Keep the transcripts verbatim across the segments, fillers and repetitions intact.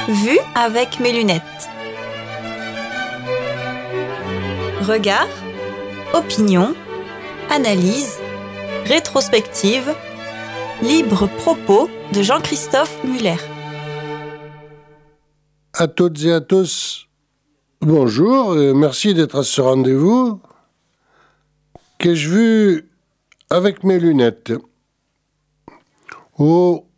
Vue avec mes lunettes. Regard, opinion, analyse, rétrospective, libre propos de Jean-Christophe Muller. À toutes et à tous, bonjour et merci d'être à ce rendez-vous que je vu avec mes lunettes. Oh,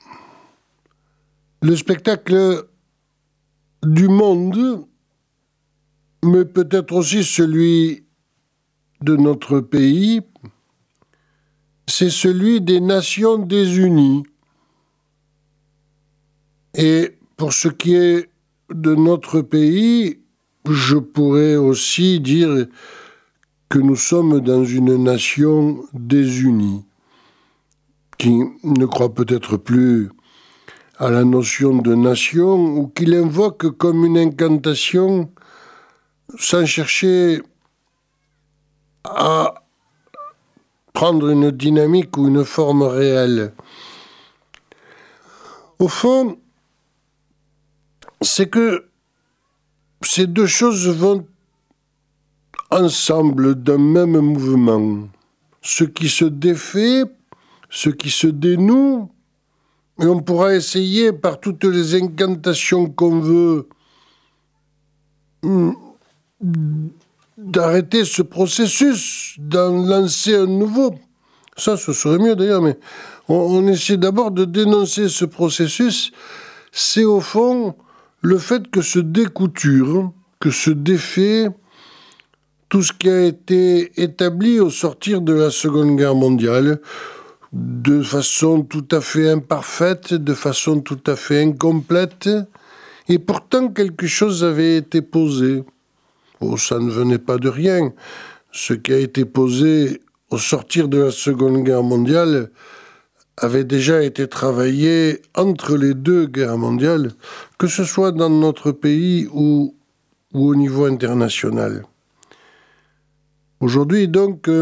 le spectacle du monde, mais peut-être aussi celui de notre pays, c'est celui des Nations désunies. Et pour ce qui est de notre pays, je pourrais aussi dire que nous sommes dans une nation désunie, qui ne croit peut-être plus à la notion de nation, ou qui l'invoque comme une incantation sans chercher à prendre une dynamique ou une forme réelle. Au fond, c'est que ces deux choses vont ensemble d'un même mouvement. Ce qui se défait, ce qui se dénoue, et on pourra essayer par toutes les incantations qu'on veut d'arrêter ce processus, d'en lancer un nouveau. Ça, ce serait mieux d'ailleurs, mais on, on essaie d'abord de dénoncer ce processus. C'est au fond le fait que se découture, que se défait tout ce qui a été établi au sortir de la Seconde Guerre mondiale, de façon tout à fait imparfaite, de façon tout à fait incomplète, et pourtant quelque chose avait été posé. Oh, ça ne venait pas de rien. Ce qui a été posé au sortir de la Seconde Guerre mondiale avait déjà été travaillé entre les deux guerres mondiales, que ce soit dans notre pays ou, ou au niveau international. Aujourd'hui, donc, euh,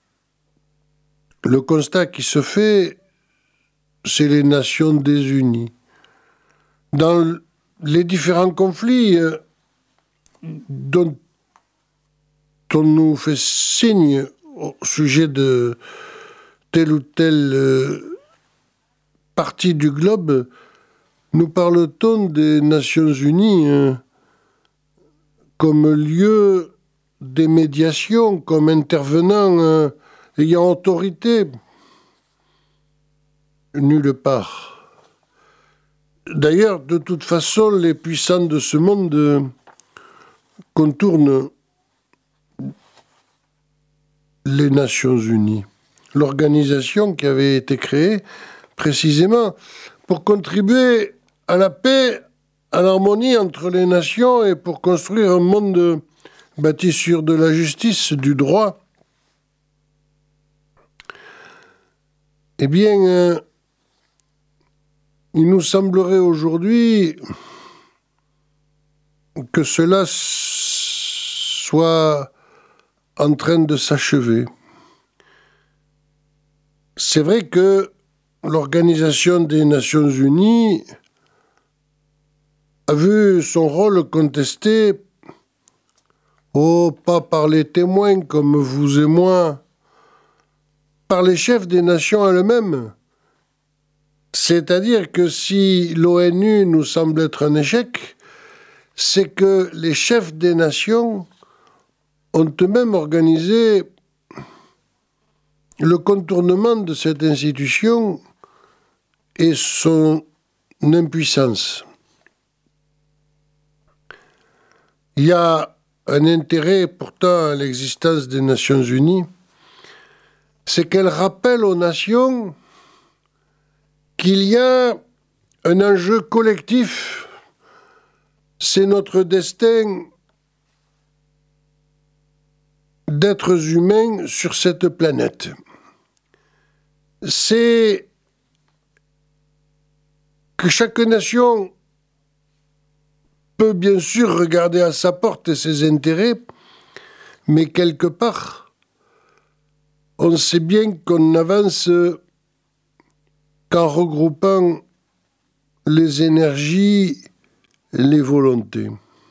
le constat qui se fait, c'est les Nations désunies. Dans les différents conflits euh, dont on nous fait signe au sujet de telle ou telle euh, partie du globe, nous parle-t-on des Nations Unies euh, comme lieu des médiations, comme intervenant euh, ayant autorité? Nulle part. D'ailleurs, de toute façon, les puissants de ce monde euh, contournent les Nations Unies, l'organisation qui avait été créée précisément pour contribuer à la paix, à l'harmonie entre les nations et pour construire un monde bâti sur de la justice, du droit. Eh bien, euh, il nous semblerait aujourd'hui que cela soit en train de s'achever. C'est vrai que l'Organisation des Nations Unies a vu son rôle contesté, oh, pas par les témoins comme vous et moi, par les chefs des nations elles-mêmes. C'est-à-dire que si l'ONU nous semble être un échec, c'est que les chefs des nations ont eux-mêmes organisé le contournement de cette institution et son impuissance. Il y a un intérêt pourtant à l'existence des Nations Unies, c'est qu'elles rappellent aux nations qu'il y a un enjeu collectif, c'est notre destin d'êtres humains sur cette planète. C'est que chaque nation peut bien sûr regarder à sa porte et ses intérêts, mais quelque part, on sait bien qu'on n'avance qu'en regroupant les énergies les volontés.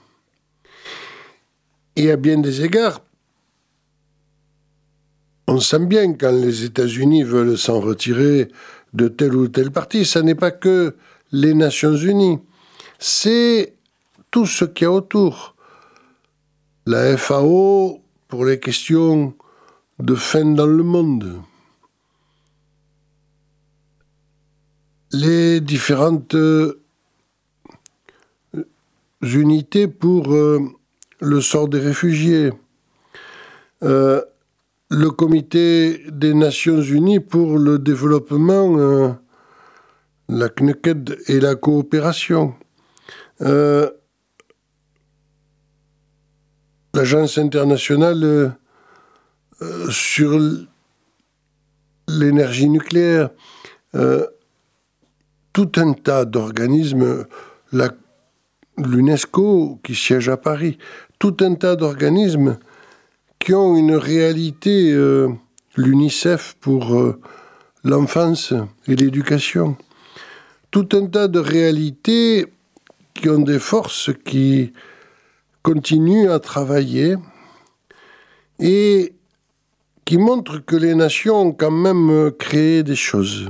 Et à bien des égards, on sent bien quand les États-Unis veulent s'en retirer de tel ou tel parti, ça n'est pas que les Nations Unies, c'est tout ce qu'il y a autour. La F A O pour les questions de faim dans le monde. Les différentes euh, unités pour euh, le sort des réfugiés. Euh, le comité des Nations Unies pour le développement, euh, la C N U C E D et la coopération. Euh, L'Agence internationale euh, euh, sur l'énergie nucléaire. Euh, tout un tas d'organismes, la, l'UNESCO qui siège à Paris, tout un tas d'organismes qui ont une réalité, euh, l'UNICEF pour euh, l'enfance et l'éducation, tout un tas de réalités qui ont des forces qui continuent à travailler et qui montrent que les nations ont quand même créé des choses.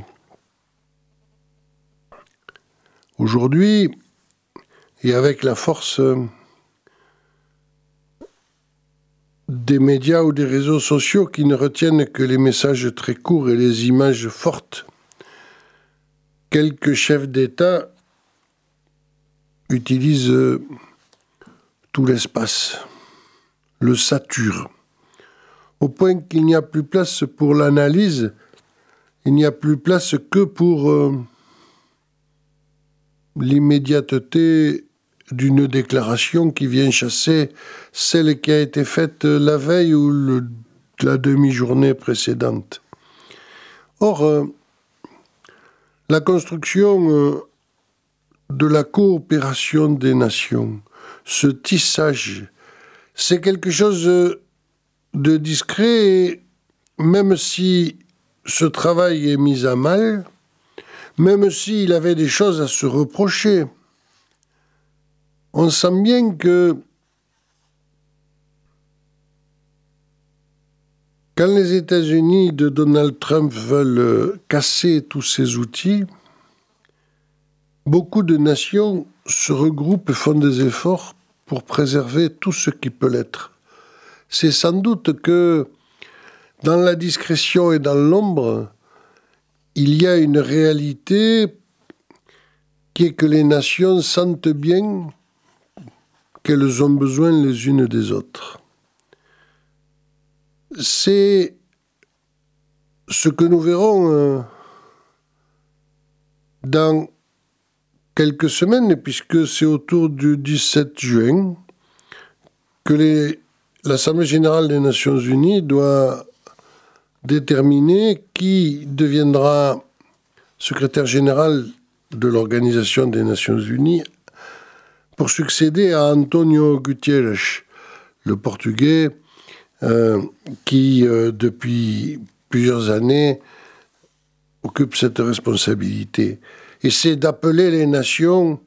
Aujourd'hui, et avec la force des médias ou des réseaux sociaux qui ne retiennent que les messages très courts et les images fortes, quelques chefs d'État utilisent tout l'espace, le saturent, au point qu'il n'y a plus place pour l'analyse, il n'y a plus place que pour euh, l'immédiateté d'une déclaration qui vient chasser celle qui a été faite la veille ou le, la demi-journée précédente. Or, euh, la construction euh, de la coopération des nations, ce tissage, c'est quelque chose de discret et même si ce travail est mis à mal, même s'il avait des choses à se reprocher, on sent bien que quand les États-Unis de Donald Trump veulent casser tous ces outils, beaucoup de nations se regroupent et font des efforts pour préserver tout ce qui peut l'être. C'est sans doute que dans la discrétion et dans l'ombre, il y a une réalité qui est que les nations sentent bien qu'elles ont besoin les unes des autres. C'est ce que nous verrons euh, dans quelques semaines, puisque c'est autour du dix-sept juin que les, l'Assemblée générale des Nations unies doit déterminer qui deviendra secrétaire général de l'Organisation des Nations unies pour succéder à Antonio Guterres, le Portugais, euh, qui, euh, depuis plusieurs années, occupe cette responsabilité. Et c'est d'appeler les nations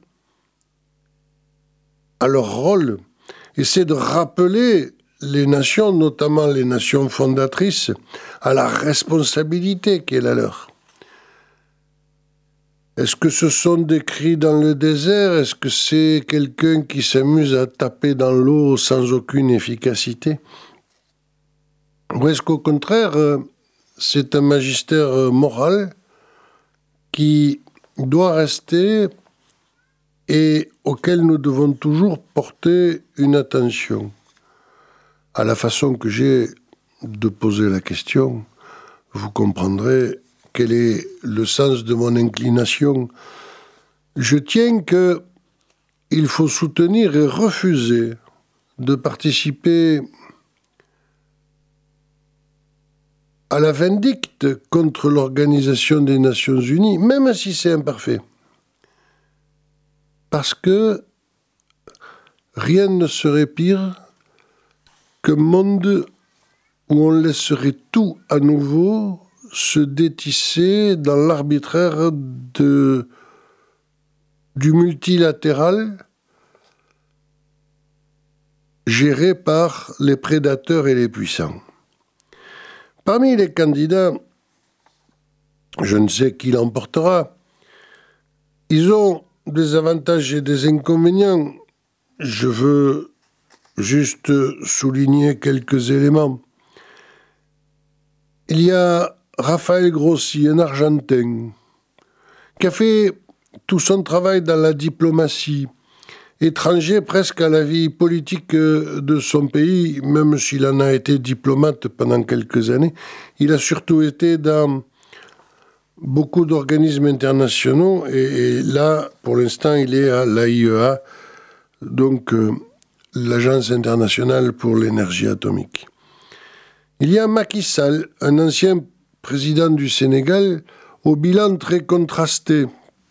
à leur rôle, et c'est de rappeler les nations, notamment les nations fondatrices, à la responsabilité qui est la leur. Est-ce que ce sont des cris dans le désert? Est-ce que c'est quelqu'un qui s'amuse à taper dans l'eau sans aucune efficacité? Ou est-ce qu'au contraire, c'est un magistère moral qui doit rester et auquel nous devons toujours porter une attention? À la façon que j'ai de poser la question, vous comprendrez quel est le sens de mon inclination. Je tiens que il faut soutenir et refuser de participer à la vindicte contre l'Organisation des Nations Unies, même si c'est imparfait. Parce que rien ne serait pire qu'un monde où on laisserait tout à nouveau se détisser dans l'arbitraire de, du multilatéral gérée par les prédateurs et les puissants. Parmi les candidats, je ne sais qui l'emportera, ils ont des avantages et des inconvénients. Je veux juste souligner quelques éléments. Il y a Rafael Grossi, un Argentin, qui a fait tout son travail dans la diplomatie, étranger presque à la vie politique de son pays, même s'il en a été diplomate pendant quelques années. Il a surtout été dans beaucoup d'organismes internationaux, et, et là, pour l'instant, il est à l'A I E A, donc euh, l'Agence internationale pour l'énergie atomique. Il y a Macky Sall, un ancien président du Sénégal, au bilan très contrasté.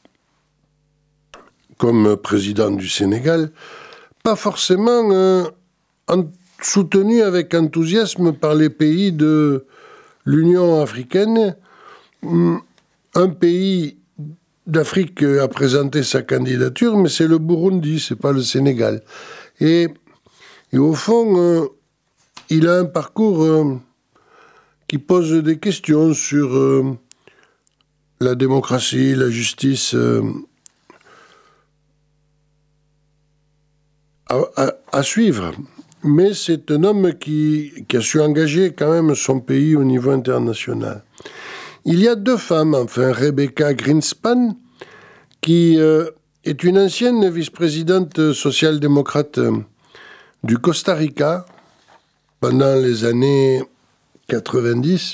Comme président du Sénégal, pas forcément euh, en, soutenu avec enthousiasme par les pays de l'Union africaine. Un pays d'Afrique a présenté sa candidature, mais c'est le Burundi, c'est pas le Sénégal. Et, et au fond, euh, il a un parcours euh, qui pose des questions sur euh, la démocratie, la justice, euh, à, à, à suivre. Mais c'est un homme qui, qui a su engager quand même son pays au niveau international. Il y a deux femmes, enfin, Rebecca Greenspan, qui euh, est une ancienne vice-présidente social-démocrate euh, du Costa Rica pendant les années quatre-vingt-dix.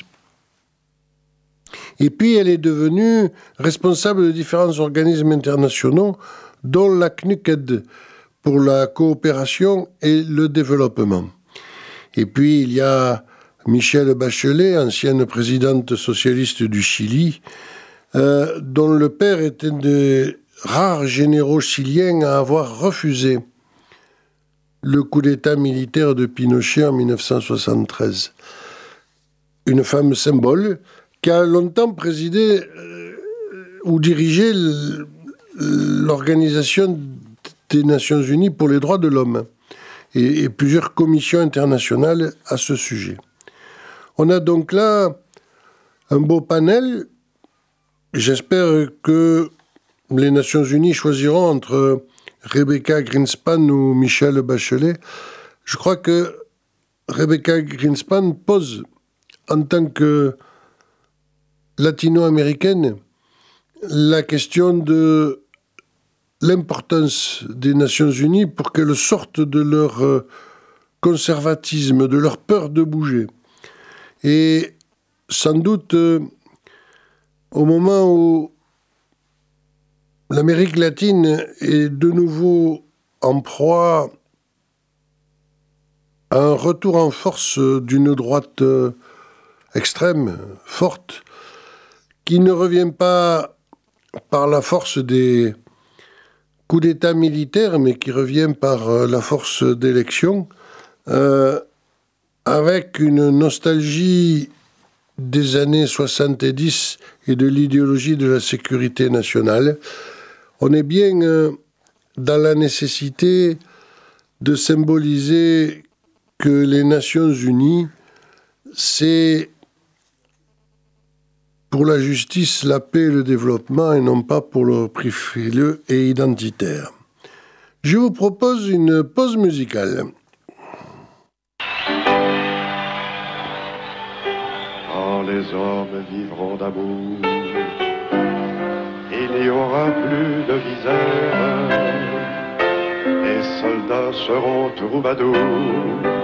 Et puis elle est devenue responsable de différents organismes internationaux, dont la C N U C E D, pour la coopération et le développement. Et puis il y a Michelle Bachelet, ancienne présidente socialiste du Chili, euh, dont le père était un des rares généraux chiliens à avoir refusé le coup d'État militaire de Pinochet en mille neuf cent soixante-treize. Une femme symbole qui a longtemps présidé euh, ou dirigé l'Organisation des Nations Unies pour les droits de l'homme et, et plusieurs commissions internationales à ce sujet. On a donc là un beau panel. J'espère que les Nations Unies choisiront entre Rebecca Greenspan ou Michelle Bachelet. Je crois que Rebecca Greenspan pose, en tant que latino-américaine, la question de l'importance des Nations Unies pour qu'elles sortent de leur conservatisme, de leur peur de bouger. Et sans doute, euh, au moment où l'Amérique latine est de nouveau en proie à un retour en force d'une droite euh, extrême, forte, qui ne revient pas par la force des coups d'État militaires, mais qui revient par euh, la force d'élection, euh, avec une nostalgie des années soixante-dix et de l'idéologie de la sécurité nationale. On est bien euh, dans la nécessité de symboliser que les Nations Unies, c'est pour la justice, la paix et le développement, et non pas pour le prix frileux et identitaire. Je vous propose une pause musicale. Quand les hommes vivront d'amour, il n'y aura plus de misère. Les soldats seront troubadours.